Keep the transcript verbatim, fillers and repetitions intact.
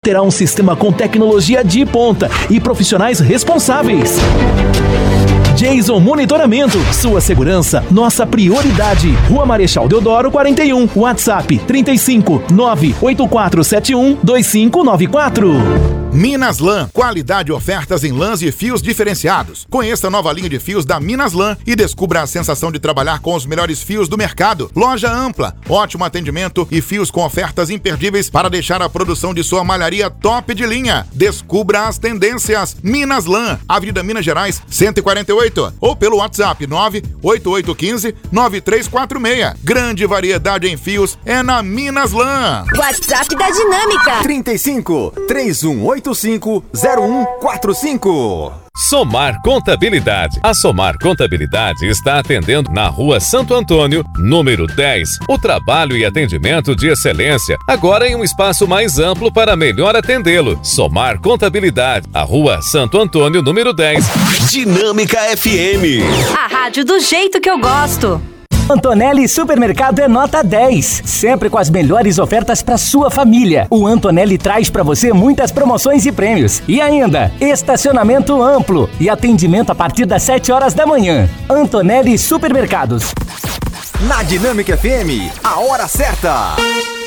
terá um sistema com tecnologia de ponta e profissionais responsáveis. Jason Monitoramento, sua segurança, nossa prioridade. Rua Marechal Deodoro quarenta e um, WhatsApp trinta e cinco, nove oito quatro sete um, dois cinco nove quatro. Minas Lã, qualidade e ofertas em lãs e fios diferenciados. Conheça a nova linha de fios da Minas Lã e descubra a sensação de trabalhar com os melhores fios do mercado. Loja ampla, ótimo atendimento e fios com ofertas imperdíveis para deixar a produção de sua malharia top de linha. Descubra as tendências. Minas Lã, Avenida Minas Gerais, cento e quarenta e oito, ou pelo WhatsApp nove oito oito um cinco, nove três quatro seis. Grande variedade em fios é na Minas Lã. WhatsApp da Dinâmica trinta e cinco, três um oito cinco, zero um quatro cinco. Somar Contabilidade. A Somar Contabilidade está atendendo na Rua Santo Antônio, número dez. O trabalho e atendimento de excelência, agora em um espaço mais amplo para melhor atendê-lo. Somar Contabilidade, a Rua Santo Antônio, número dez. Dinâmica F M. A rádio do jeito que eu gosto. Antonelli Supermercado é nota dez, sempre com as melhores ofertas para sua família. O Antonelli traz para você muitas promoções e prêmios. E ainda, estacionamento amplo e atendimento a partir das sete horas da manhã. Antonelli Supermercados. Na Dinâmica F M, a hora certa.